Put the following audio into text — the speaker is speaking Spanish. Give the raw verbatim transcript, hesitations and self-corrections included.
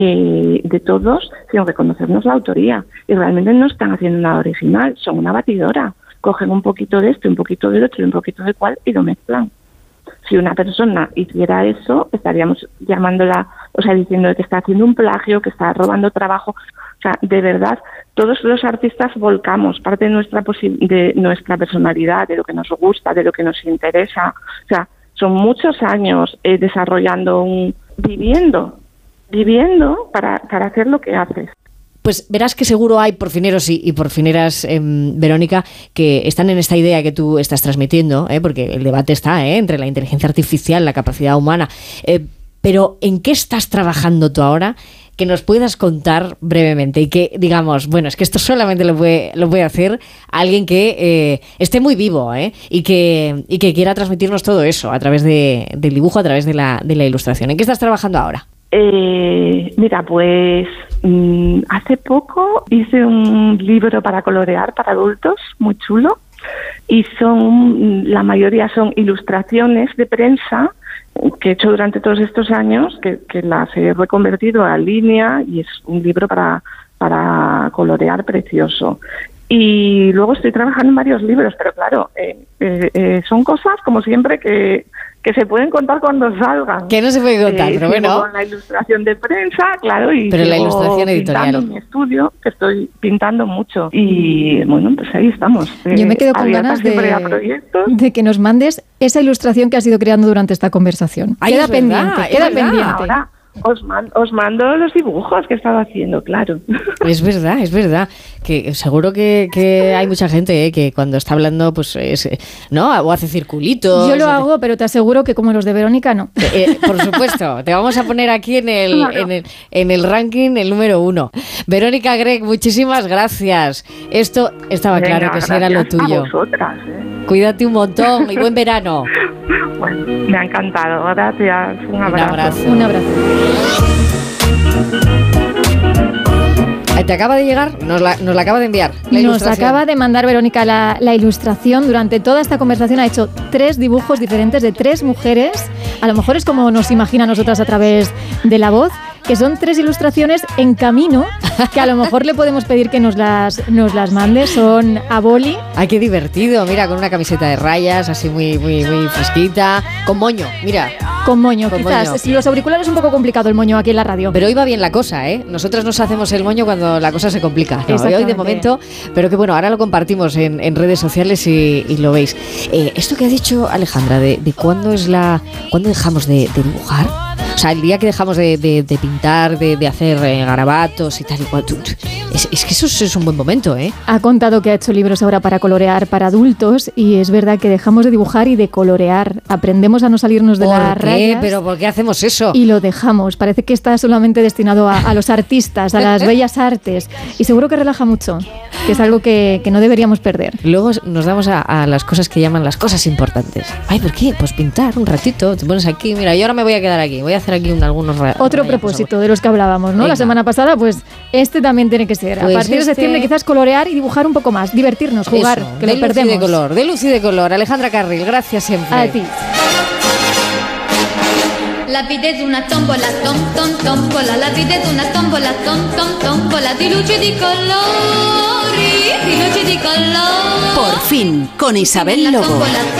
eh, de todos sin reconocernos la autoría. Y realmente no están haciendo nada original, son una batidora. Cogen un poquito de esto, un poquito del otro y un poquito de cual y lo mezclan. Si una persona hiciera eso, estaríamos llamándola, o sea, diciendo que está haciendo un plagio, que está robando trabajo. O sea, de verdad, todos los artistas volcamos parte de nuestra posi- de nuestra personalidad, de lo que nos gusta, de lo que nos interesa. O sea, son muchos años eh, desarrollando un... viviendo, viviendo para, para hacer lo que haces. Pues verás que seguro hay porfineros y, y porfineras, eh, Verónica, que están en esta idea que tú estás transmitiendo, ¿eh? Porque el debate está ¿eh? entre la inteligencia artificial, la capacidad humana. Eh, pero ¿en qué estás trabajando tú ahora? Que nos puedas contar brevemente y que digamos, bueno, es que esto solamente lo puede, lo puede hacer alguien que eh, esté muy vivo ¿eh? y, que, y que quiera transmitirnos todo eso a través de, del dibujo, a través de la, de la ilustración. ¿En qué estás trabajando ahora? Eh, mira, pues mmm, hace poco hice un libro para colorear para adultos, muy chulo, y son, la mayoría son ilustraciones de prensa que he hecho durante todos estos años, que, que las he reconvertido a línea y es un libro para, para colorear precioso. Y luego estoy trabajando en varios libros, pero claro, eh, eh, eh, son cosas como siempre que, que se pueden contar cuando salgan. Que no se puede contar, eh, pero bueno. Con la ilustración de prensa, claro, y pero la ilustración editorial. En mi estudio, que estoy pintando mucho. Y bueno, pues ahí estamos. Eh, Yo me quedo con ganas de, de que nos mandes esa ilustración que has ido creando durante esta conversación. Ay, queda es pendiente, verdad, queda es pendiente. Ahora os, man, os mando los dibujos que he estado haciendo, claro. Es verdad, es verdad. Que seguro que, que hay mucha gente ¿eh? que cuando está hablando, pues es, ¿no? O hace circulitos. Yo lo hace... hago, pero te aseguro que como los de Verónica, no. Eh, eh, por supuesto, te vamos a poner aquí en el, claro. en el en el ranking el número uno. Verónica Grech, muchísimas gracias. Esto estaba Venga, claro que sí era lo tuyo. A vosotras, ¿eh? Cuídate un montón y buen verano. Bueno, me ha encantado. Gracias. Un abrazo. Un abrazo. Un abrazo. ¿Te acaba de llegar? Nos la, nos la acaba de enviar. La nos acaba de mandar Verónica la, la ilustración. Durante toda esta conversación ha hecho tres dibujos diferentes de tres mujeres. A lo mejor es como nos imagina a nosotras a través de la voz, que son tres ilustraciones en camino, que a lo mejor le podemos pedir que nos las, nos las mande. Son a boli. Ay, qué divertido. Mira, con una camiseta de rayas, así muy, muy, muy fresquita. Con moño, mira. Con moño, con quizás. Moño. Si los auriculares es un poco complicado el moño aquí en la radio. Pero hoy va bien la cosa, ¿eh? Nosotros nos hacemos el moño cuando la cosa se complica. No, hoy de momento, pero que bueno, ahora lo compartimos en, en redes sociales y, y lo veis. Eh, esto que ha dicho Alejandra, de, de cuándo es la, cuándo dejamos de, de dibujar. O sea, el día que dejamos de, de, de pintar, de, de hacer eh, garabatos y tal y cual. Es, es que eso es un buen momento, ¿eh? Ha contado que ha hecho libros ahora para colorear para adultos y es verdad que dejamos de dibujar y de colorear. Aprendemos a no salirnos de las ¿Por qué? rayas. ¿Pero por qué hacemos eso? Y lo dejamos. Parece que está solamente destinado a, a los artistas, a las bellas artes. Y seguro que relaja mucho, que es algo que, que no deberíamos perder. Luego nos damos a, a las cosas que llaman las cosas importantes. Ay, ¿por qué? Pues pintar un ratito, te pones aquí, mira, yo ahora me voy a quedar aquí, voy a hacer aquí un, algunos... Otro propósito de los que hablábamos, ¿no? Venga. La semana pasada, pues este también tiene que ser. Pues a partir este... de septiembre quizás colorear y dibujar un poco más, divertirnos, jugar, Eso, que de lo luz perdemos. Y de color, de luz y de color. Alejandra Carril, gracias siempre. A ti. La vita è una tombola, tom tom tombola, la vita è una tombola, tom tom tombola, di luce di colori, di luce di colori. Por fin, con Isabel Lobo.